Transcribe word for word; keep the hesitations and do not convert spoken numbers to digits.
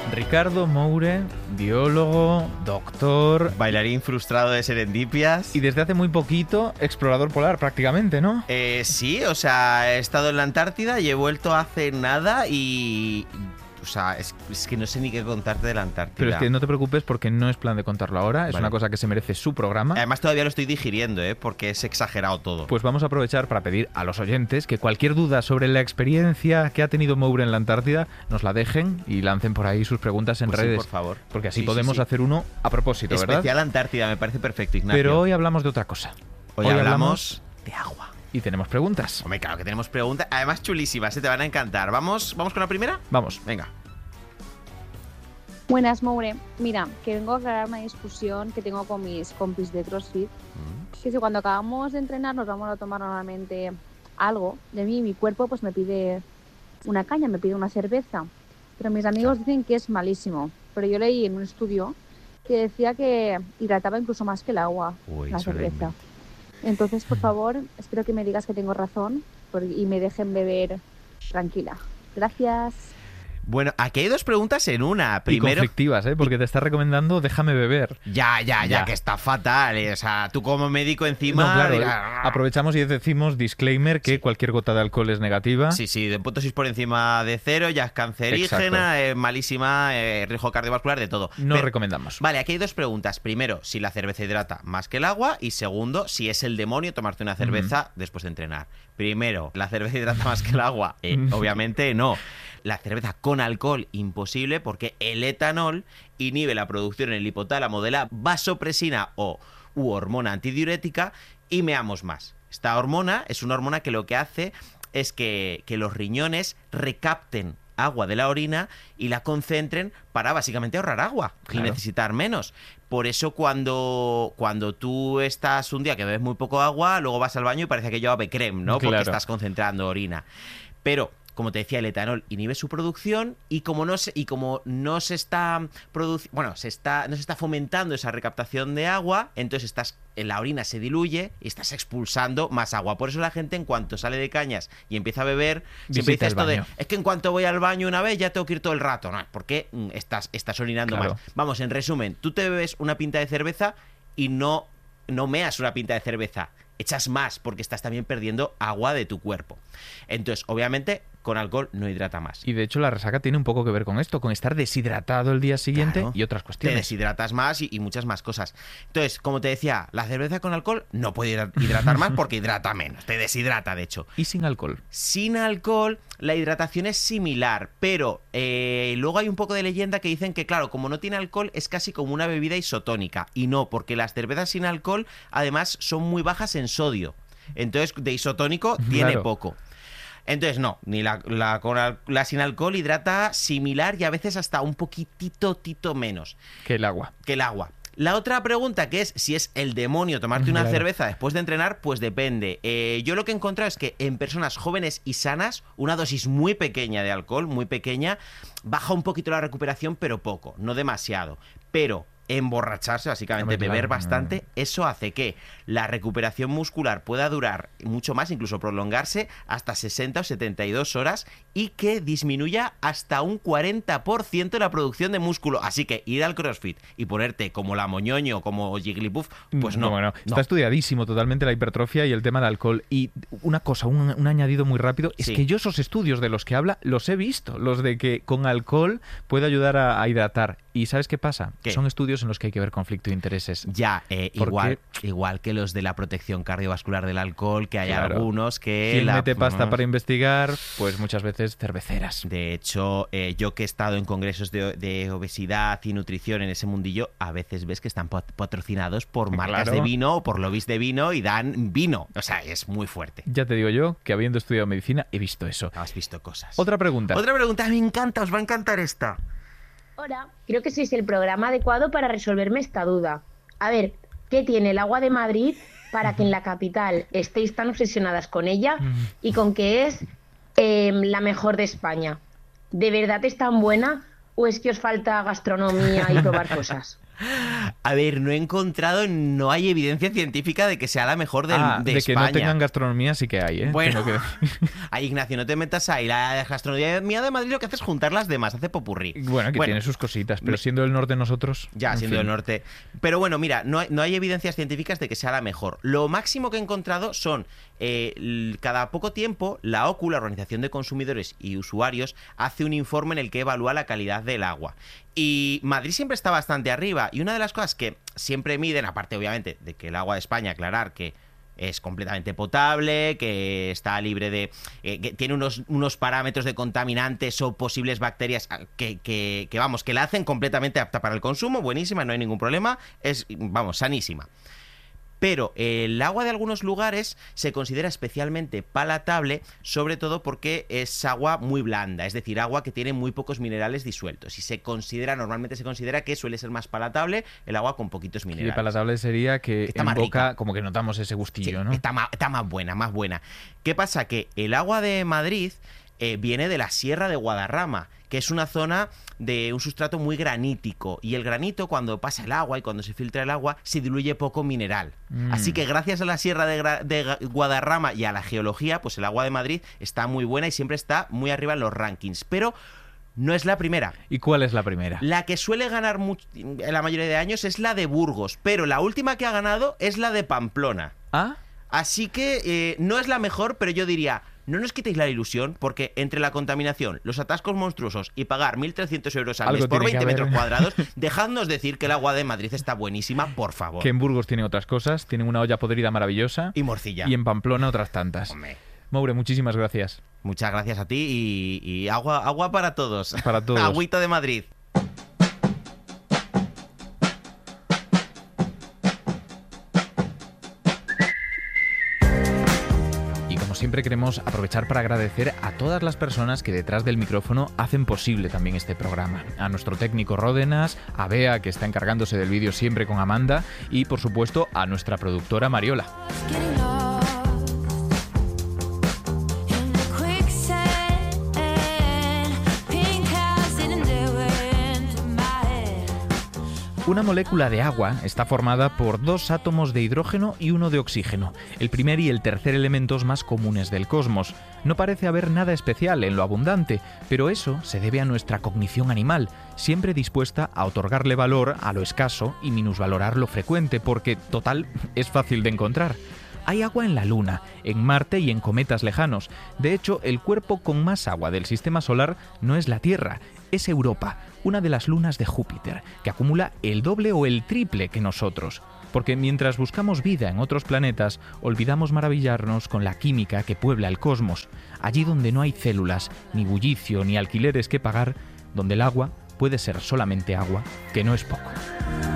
Ricardo Moure, biólogo, doctor, bailarín frustrado de Serendipias. Y desde hace muy poquito, explorador polar prácticamente, ¿no? Eh, sí, o sea, he estado en la Antártida y he vuelto hace nada y... O sea, es, es que no sé ni qué contarte de la Antártida. Pero es que no te preocupes porque no es plan de contarlo ahora, es vale. una cosa que se merece su programa. Además todavía lo estoy digiriendo, ¿eh? Porque es exagerado todo. Pues vamos a aprovechar para pedir a los oyentes que cualquier duda sobre la experiencia que ha tenido Moure en la Antártida nos la dejen y lancen por ahí sus preguntas en pues redes. Sí, por favor. Porque así sí, podemos sí, sí. hacer uno a propósito, ¿verdad? Especial Antártida, me parece perfecto, Ignacio. Pero hoy hablamos de otra cosa. Hoy, hoy hablamos, hablamos de agua. Y tenemos preguntas. Hombre, claro que tenemos preguntas. Además chulísimas, se te van a encantar. ¿Vamos, ¿Vamos con la primera? Vamos. Venga. Buenas, Moure. Mira, que vengo a aclarar una discusión que tengo con mis compis de CrossFit. Mm. Que si cuando acabamos de entrenar nos vamos a tomar normalmente algo, de mí mi cuerpo pues me pide una caña, me pide una cerveza. Pero mis amigos dicen que es malísimo. Pero yo leí en un estudio que decía que hidrataba incluso más que el agua, Uy, la cerveza. Entonces, por favor, espero que me digas que tengo razón y me dejen beber tranquila. Gracias. Bueno, aquí hay dos preguntas en una. Primero, y conflictivas, ¿eh? Porque te está recomendando déjame beber. Ya, ya, ya, ya, que está fatal. ¿eh? O sea, tú como médico encima... No, claro, diga... aprovechamos y decimos, disclaimer, que sí. cualquier gota de alcohol es negativa. Sí, sí, de punto seis por encima de cero, ya es cancerígena, es malísima, eh, riesgo cardiovascular, de todo. No Pero, recomendamos. Vale, aquí hay dos preguntas. Primero, si la cerveza hidrata más que el agua. Y segundo, si es el demonio tomarte una cerveza uh-huh. después de entrenar. Primero, ¿la cerveza hidrata más que el agua? Eh, obviamente no. La cerveza con alcohol, imposible, porque el etanol inhibe la producción en el hipotálamo de la vasopresina o u hormona antidiurética y meamos más. Esta hormona es una hormona que lo que hace es que, que los riñones recapten agua de la orina y la concentren para básicamente ahorrar agua claro. y necesitar menos. Por eso cuando, cuando tú estás un día que bebes muy poco agua, luego vas al baño y parece que yo ave creme, ¿no? Porque claro. estás concentrando orina. Pero... como te decía, el etanol inhibe su producción y como no se, y como no se está produciendo, bueno, se está, no se está fomentando esa recaptación de agua, entonces estás, la orina se diluye y estás expulsando más agua. Por eso la gente en cuanto sale de cañas y empieza a beber, siempre dice esto de, es que en cuanto voy al baño una vez ya tengo que ir todo el rato. No, porque estás, estás orinando claro. más. Vamos, en resumen, tú te bebes una pinta de cerveza y no, no meas una pinta de cerveza. Echas más porque estás también perdiendo agua de tu cuerpo. Entonces, obviamente, con alcohol no hidrata más. Y de hecho la resaca tiene un poco que ver con esto, con estar deshidratado el día siguiente claro, y otras cuestiones. Te deshidratas más y, y muchas más cosas. Entonces, como te decía, la cerveza con alcohol no puede hidratar más porque hidrata menos, te deshidrata de hecho. ¿Y sin alcohol? Sin alcohol la hidratación es similar, pero eh, luego hay un poco de leyenda que dicen que claro, como no tiene alcohol es casi como una bebida isotónica. Y no, porque las cervezas sin alcohol además son muy bajas en sodio. Entonces de isotónico tiene claro. poco. Entonces no, ni la, la, la, la sin alcohol hidrata similar y a veces hasta un poquitito tito menos. Que el agua. Que el agua. La otra pregunta que es si es el demonio tomarte una claro. cerveza después de entrenar, pues depende. Eh, yo lo que he encontrado es que en personas jóvenes y sanas, una dosis muy pequeña de alcohol, muy pequeña, baja un poquito la recuperación, pero poco, no demasiado. Pero... emborracharse, básicamente Hombre, beber claro, bastante, no. eso hace que la recuperación muscular pueda durar mucho más, incluso prolongarse hasta sesenta o setenta y dos horas y que disminuya hasta un cuarenta por ciento la producción de músculo. Así que ir al CrossFit y ponerte como la Moñoño, como Jigglypuff, pues no. Bueno, no. Está estudiadísimo totalmente la hipertrofia y el tema del alcohol. Y una cosa, un, un añadido muy rápido, es sí. que yo esos estudios de los que habla los he visto, los de que con alcohol puede ayudar a, a hidratar. ¿Y sabes qué pasa? ¿Qué? Son estudios en los que hay que ver conflicto de intereses. Ya, eh, igual, igual que los de la protección cardiovascular del alcohol, que hay claro. algunos que... ¿Quién la... mete pasta para investigar? Pues muchas veces cerveceras. De hecho, eh, yo que he estado en congresos de, de obesidad y nutrición en ese mundillo, a veces ves que están patrocinados por marcas claro. de vino o por lobbies de vino y dan vino. O sea, es muy fuerte. Ya te digo yo que habiendo estudiado medicina he visto eso. Has visto cosas. Otra pregunta. Otra pregunta, me encanta, os va a encantar esta. Hola, creo que sois el programa adecuado para resolverme esta duda. A ver, ¿qué tiene el agua de Madrid para que en la capital estéis tan obsesionadas con ella y con que es eh, la mejor de España? ¿De verdad es tan buena o es que os falta gastronomía y probar cosas? A ver, no he encontrado, no hay evidencia científica de que sea la mejor del, ah, de, de España. que no tengan gastronomía sí que hay, ¿eh? Bueno, que... ay, Ignacio, no te metas ahí. La gastronomía de Madrid lo que hace es juntar las demás, hace popurrí. Bueno, que bueno, tiene sus cositas, pero siendo del norte nosotros... Ya, siendo del norte. Pero bueno, mira, no hay, no hay evidencias científicas de que sea la mejor. Lo máximo que he encontrado son, eh, cada poco tiempo, la O C U, la Organización de Consumidores y Usuarios, hace un informe en el que evalúa la calidad del agua. Y Madrid siempre está bastante arriba. Y una de las cosas que siempre miden, aparte obviamente de que el agua de España, aclarar que es completamente potable, que está libre de... Eh, que tiene unos, unos parámetros de contaminantes o posibles bacterias que, que, que, vamos, que la hacen completamente apta para el consumo, buenísima, no hay ningún problema, es, vamos, sanísima. Pero el agua de algunos lugares se considera especialmente palatable, sobre todo porque es agua muy blanda, es decir, agua que tiene muy pocos minerales disueltos. Y se considera, normalmente se considera que suele ser más palatable el agua con poquitos minerales. Y palatable sería que está en boca rica. Como que notamos ese gustillo, sí, ¿no? Está más, está más buena, más buena. ¿Qué pasa? Que el agua de Madrid eh, viene de la Sierra de Guadarrama, que es una zona de un sustrato muy granítico, y el granito, cuando pasa el agua y cuando se filtra el agua, se diluye poco mineral. Mm. Así que gracias a la Sierra de, Gra- de Guadarrama y a la geología, pues el agua de Madrid está muy buena y siempre está muy arriba en los rankings. Pero no es la primera. ¿Y cuál es la primera? La que suele ganar mucho, en la mayoría de años, es la de Burgos, pero la última que ha ganado es la de Pamplona. ¿Ah? Así que eh, no es la mejor, pero yo diría... No nos quitéis la ilusión, porque entre la contaminación, los atascos monstruosos y pagar mil trescientos euros al mes por veinte metros cuadrados, dejadnos decir que el agua de Madrid está buenísima, por favor. Que en Burgos tienen otras cosas, tienen una olla podrida maravillosa. Y morcilla. Y en Pamplona otras tantas. Hombre. Moure, muchísimas gracias. Muchas gracias a ti y, y agua, agua para todos. Para todos. Agüita de Madrid. Siempre queremos aprovechar para agradecer a todas las personas que detrás del micrófono hacen posible también este programa. A nuestro técnico Ródenas, a Bea, que está encargándose del vídeo siempre con Amanda, y por supuesto a nuestra productora Mariola. Una molécula de agua está formada por dos átomos de hidrógeno y uno de oxígeno, el primer y el tercer elementos más comunes del cosmos. No parece haber nada especial en lo abundante, pero eso se debe a nuestra cognición animal, siempre dispuesta a otorgarle valor a lo escaso y minusvalorar lo frecuente, porque, total, es fácil de encontrar. Hay agua en la Luna, en Marte y en cometas lejanos. De hecho, el cuerpo con más agua del Sistema Solar no es la Tierra, es Europa, una de las lunas de Júpiter, que acumula el doble o el triple que nosotros. Porque mientras buscamos vida en otros planetas, olvidamos maravillarnos con la química que puebla el cosmos. Allí donde no hay células, ni bullicio, ni alquileres que pagar, donde el agua puede ser solamente agua, que no es poco.